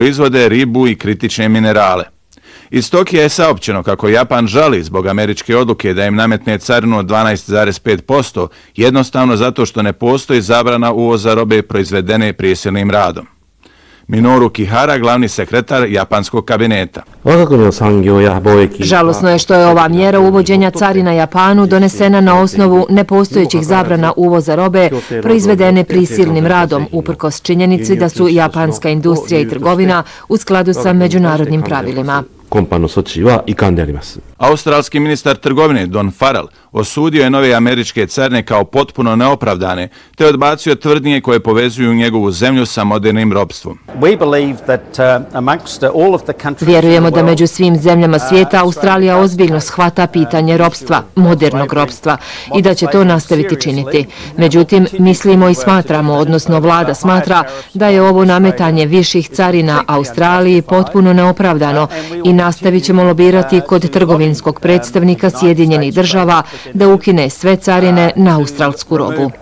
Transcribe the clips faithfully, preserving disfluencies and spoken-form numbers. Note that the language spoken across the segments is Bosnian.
proizvode, ribu i kritične minerale. Iz Tokija je saopćeno kako Japan žali zbog američke odluke da im nametne carinu od dvanaest zarez pet posto, jednostavno zato što ne postoji zabrana uvoza robe proizvedene prisilnim radom. Minoru Kihara, glavni sekretar japanskog kabineta. Žalosno je što je ova mjera uvođenja carina Japanu donesena na osnovu nepostojećih zabrana uvoza robe proizvedene prisilnim radom, uprkos činjenici da su japanska industrija i trgovina u skladu sa međunarodnim pravilima. Australski ministar trgovine Don Farrell osudio je nove američke carine kao potpuno neopravdane, te odbacio tvrdnje koje povezuju njegovu zemlju sa modernim ropstvom. Vjerujemo da među svim zemljama svijeta Australija ozbiljno shvata pitanje ropstva, modernog ropstva, i da će to nastaviti činiti. Međutim, mislimo i smatramo, odnosno vlada smatra, da je ovo nametanje viših carina Australiji potpuno neopravdano i nastavit ćemo lobirati kod trgovinskog predstavnika Sjedinjenih država da ukine sve carine na australsku robu.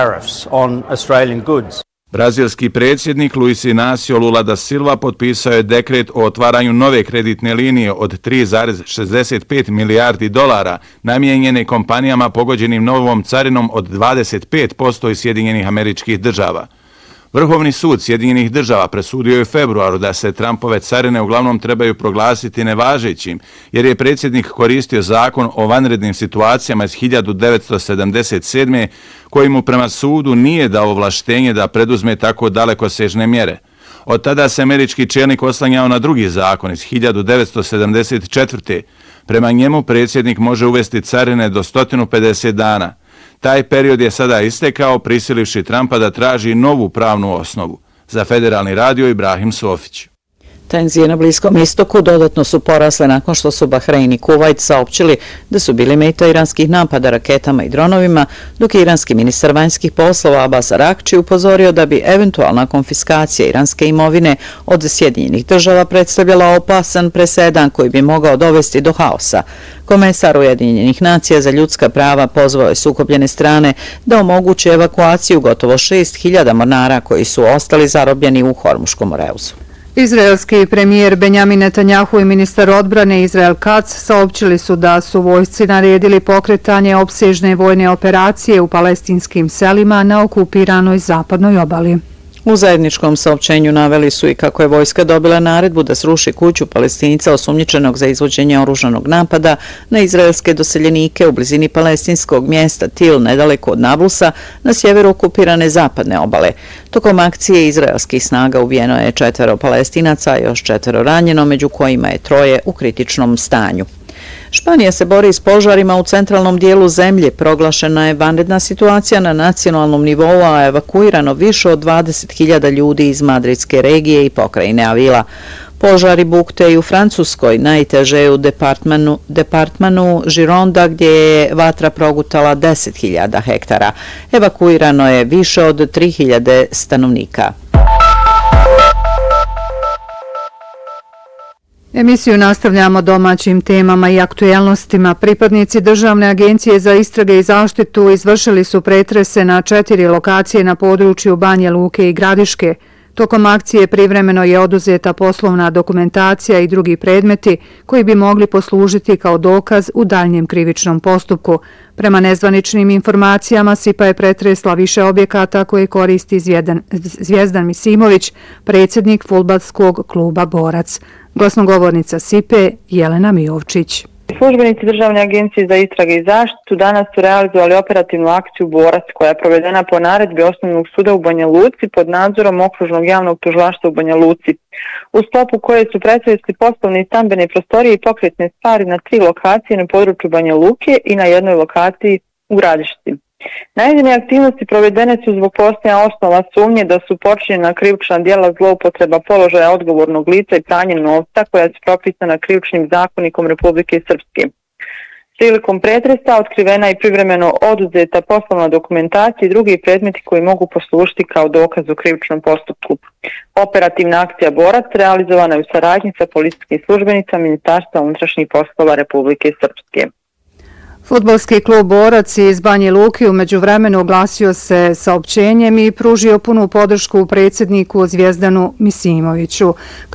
Brazilski predsjednik Luiz Inácio Lula da Silva potpisao je dekret o otvaranju nove kreditne linije od tri zarez šezdeset pet milijardi dolara namijenjene kompanijama pogođenim novom carinom od dvadeset pet posto iz Sjedinjenih Američkih Država. Vrhovni sud Sjedinjenih Država presudio je u februaru da se Trumpove carine uglavnom trebaju proglasiti nevažećim, jer je predsjednik koristio zakon o vanrednim situacijama iz hiljadu devetsto sedamdeset sedme koji mu prema sudu nije dao ovlaštenje da preduzme tako dalekosežne mjere. Od tada se američki čelnik oslanjao na drugi zakon iz hiljadu devetsto sedamdeset četvrte Prema njemu predsjednik može uvesti carine do sto pedeset dana. Taj period je sada istekao, prisilivši Trumpa da traži novu pravnu osnovu. Za Federalni radio Ibrahim Sofić. Tenzije na Bliskom istoku dodatno su porasle nakon što su Bahrein i Kuvajt saopćili da su bili meta iranskih napada raketama i dronovima, dok je iranski ministar vanjskih poslova Abbas Araghči upozorio da bi eventualna konfiskacija iranske imovine od Sjedinjenih država predstavljala opasan presedan koji bi mogao dovesti do haosa. Komesar Ujedinjenih nacija za ljudska prava pozvao je sukobljene strane da omoguće evakuaciju gotovo šest hiljada mornara koji su ostali zarobljeni u Hormuškom moreuzu. Izraelski premijer Benjamin Netanjahu i ministar odbrane Israel Katz saopćili su da su vojsci naredili pokretanje opsežne vojne operacije u palestinskim selima na okupiranoj zapadnoj obali. U zajedničkom saopćenju naveli su i kako je vojska dobila naredbu da sruši kuću Palestinca osumnjičenog za izvođenje oružanog napada na izraelske doseljenike u blizini palestinskog mjesta Til nedaleko od Nablusa na sjeveru okupirane zapadne obale. Tokom akcije izraelskih snaga ubijeno je četvero Palestinaca, a još četvero ranjeno, među kojima je troje u kritičnom stanju. Španija se bori s požarima u centralnom dijelu zemlje. Proglašena je vanredna situacija na nacionalnom nivou, a evakuirano više od dvadeset hiljada ljudi iz madridske regije i pokrajine Avila. Požari bukte i u Francuskoj, najteže u departmanu, departmanu Gironda gdje je vatra progutala deset hiljada hektara. Evakuirano je više od tri hiljade stanovnika. Emisiju nastavljamo domaćim temama i aktuelnostima. Pripadnici Državne agencije za istrage i zaštitu izvršili su pretrese na četiri lokacije na području Banja Luke i Gradiške. Tokom akcije privremeno je oduzeta poslovna dokumentacija i drugi predmeti koji bi mogli poslužiti kao dokaz u daljnjem krivičnom postupku. Prema nezvaničnim informacijama Sipa je pretresla više objekata koje koristi Zvijezdan, Zvijezdan Misimović, predsjednik fudbalskog kluba Borac. Glasnogovornica Sipe Jelena Mijovčić. Službenici Državne agencije za istrage i zaštitu danas su realizovali operativnu akciju Borac koja je provedena po naredbi Osnovnog suda u Banja Luci pod nadzorom Okružnog javnog tužilaštva u Banja Luci, u sklopu koje su pretresli poslovne i stambene prostorije i pokretne stvari na tri lokacije na području Banja Luke i na jednoj lokaciji u Gradišci. Navedene aktivnosti provedene su zbog postojanja osnova sumnje da su počinjena krivična djela zloupotreba položaja odgovornog lica i pranje novca koja su propisana krivičnim zakonikom Republike Srpske. Prilikom pretresa otkrivena i privremeno oduzeta poslovna dokumentacija i drugi predmeti koji mogu poslužiti kao dokaz u krivičnom postupku. Operativna akcija Borac realizovana je u saradnji sa policijskim službenicama Ministarstva unutrašnjih poslova Republike Srpske. Fudbalski klub Borac iz Banje Luke u međuvremenu oglasio se saopćenjem i pružio punu podršku predsjedniku Zvjezdanu Misimoviću.